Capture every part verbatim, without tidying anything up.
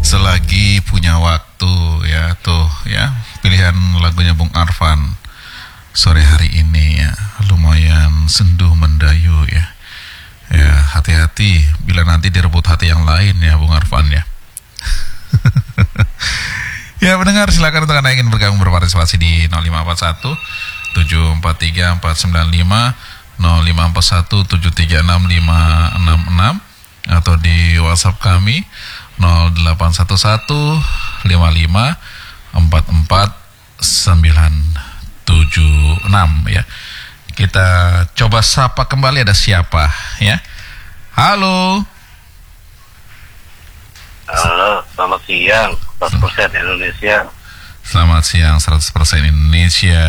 selagi punya waktu ya tuh ya, pilihan lagunya Bung Arfan sore hari ini ya, lumayan senduh mendayu ya. Ya, hati-hati bila nanti direbut hati yang lain ya Bung Arfan ya. Ya pendengar, silakan untuk Anda ingin bergabung berpartisipasi di nol lima empat satu tujuh empat tiga empat sembilan lima, nol lima empat satu tujuh tiga enam lima enam enam, atau di WhatsApp kami nol delapan satu satu lima lima empat empat sembilan tujuh enam ya. Kita coba sapa kembali, ada siapa ya? Halo. Halo, selamat siang, seratus persen Indonesia. Selamat siang, seratus persen Indonesia.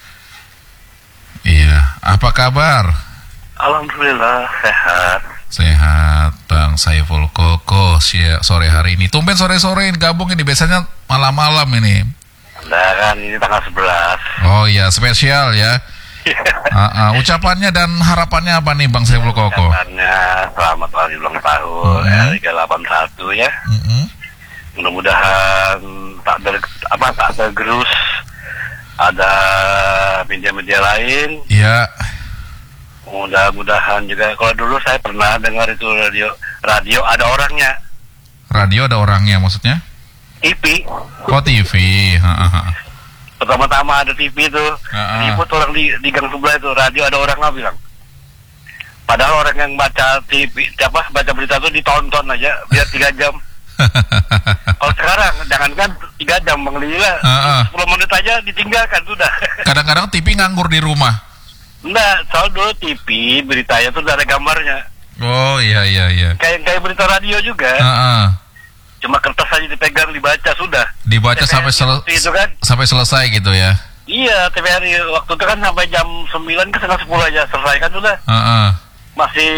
Iya, apa kabar? Alhamdulillah, sehat. Sehat, Bang Saiful Koko, sore hari ini. Tumben sore-sore gabung ini, biasanya malam-malam ini. Nah kan, ini tanggal sebelas. Oh iya, spesial ya. uh, uh, ucapannya dan harapannya apa nih Bang Saiful Koko? Ucapannya selamat hari ulang tahun mm-hmm. R tiga delapan satu ya. Mm-hmm. Mudah-mudahan tak ter, apa tak tergerus ada media-media lain. Iya. Mudah-mudahan juga, kalau dulu saya pernah dengar itu radio radio ada orangnya. Radio ada orangnya maksudnya? T V. Oh T V. Ha-ha. Pertama-tama ada T V itu, uh-uh. ribut orang di, di gang sebelah itu, radio ada orang nggak bilang. Padahal orang yang baca T V, apa baca berita itu ditonton aja, biar tiga jam. Kalau sekarang, jangankan tiga jam, Bang Lila, uh-uh. sepuluh menit aja ditinggalkan sudah. Kadang-kadang T V nganggur di rumah. Enggak, soal dulu T V beritanya tuh udah ada gambarnya. Oh iya iya iya. Kayak kayak berita radio juga. Uh-uh. Cuma kertas aja dipegang, dibaca sudah. Dibaca T V R sampai sel- itu kan? sampai selesai gitu ya. Iya, T V R waktu itu kan sampai jam sembilan ke setengah sepuluh aja selesai kan sudah. Uh-uh. Masih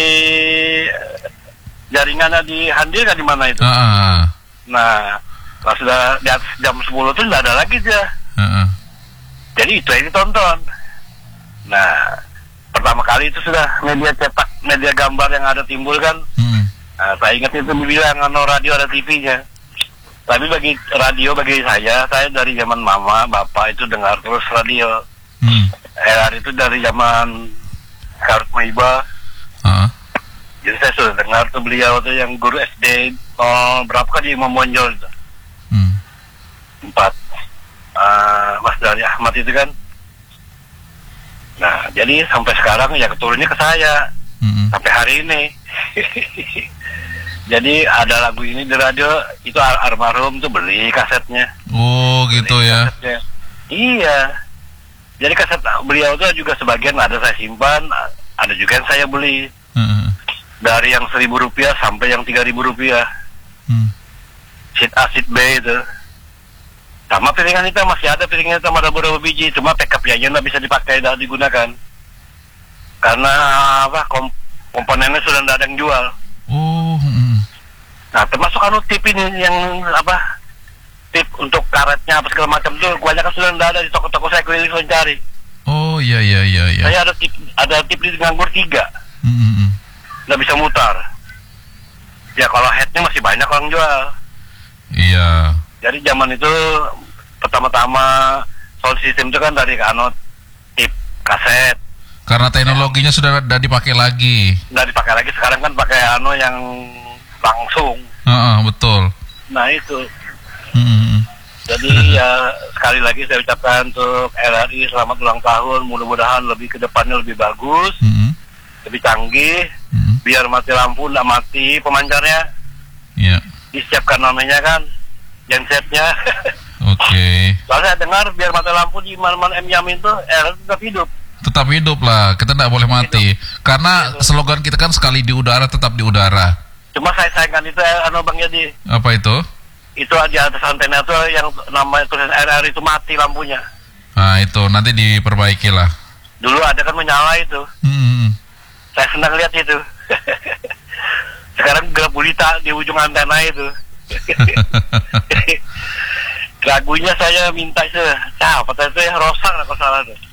jaringannya di Handil kan di mana itu. Uh-uh. Nah, pas sudah di atas jam sepuluh tuh nggak ada lagi dia. Uh-uh. Jadi itu yang ditonton. Nah, pertama kali itu sudah media cetak, media gambar yang ada timbul kan. Hmm. Nah, saya ingat itu bilang ano radio ada T V-nya. Tapi bagi radio bagi saya, saya dari zaman mama, bapak itu dengar terus radio. Hmm. R R itu dari zaman Karut Maiba. Uh-huh. Jadi saya sudah dengar tuh beliau tuh yang guru S D oh, berapa kan di Memonjol itu. Hmm. Empat. Uh, Mas Dari Ahmad itu kan. Nah, jadi sampai sekarang ya keturunnya ke saya. Hmm. Sampai hari ini. Jadi ada lagu ini di radio, itu almarhum tuh beli kasetnya. Oh gitu beli ya. Kasetnya. Iya. Jadi kaset beliau tuh juga sebagian ada saya simpan, ada juga yang saya beli. Uh-huh. Dari yang seribu rupiah sampai yang tiga ribu rupiah. Hmm. Sheet A, sheet B itu. Sama piringan itu masih ada, piringan itu ada beberapa biji, cuma backup ya nggak bisa dipakai, tidak digunakan. Karena apa? Kom- komponennya sudah tidak ada yang jual. Oh. Hmm. Nah, termasuk anu tip ini yang apa? Tip untuk karetnya apa segala macam tuh kebanyakan sudah tidak ada di toko-toko saya keliling mencari. Oh iya iya iya iya. Saya ada tip ada tip di nganggur tiga. Hmm. Nggak bisa mutar. Ya kalau headnya masih banyak orang jual. Iya. Jadi zaman itu pertama-tama sound system itu kan dari anu tip kaset. Karena teknologinya ya. Sudah tidak dipakai lagi. Nggak dipakai lagi, sekarang kan pakai anu yang langsung. Uh-uh, betul. Nah itu. Hmm. Jadi ya sekali lagi saya ucapkan untuk R R I selamat ulang tahun. Mudah-mudahan lebih ke depannya lebih bagus, Hmm. lebih canggih. Hmm. Biar mati lampu nggak mati pemancarnya. Iya. Yeah. Disiapkan namanya kan, gensetnya. Oke. Okay. Soalnya saya dengar biar mati lampu di mana-mana M Yamin tuh R R I tetap hidup. Tetap hidup lah, kita tidak boleh mati. Hidup. Karena hidup. Slogan kita kan sekali di udara tetap di udara. Cuma saya sayangkan itu anu Bang Yadi. Apa itu? Itu di atas antena itu yang namanya tulisan R R I itu mati lampunya. Nah itu nanti diperbaiki lah. Dulu ada kan menyala itu. Hmm. Saya senang lihat itu. Sekarang gelap gulita di ujung antena itu. Lagunya saya minta itu, apa itu ya Rosak kalau salah tuh.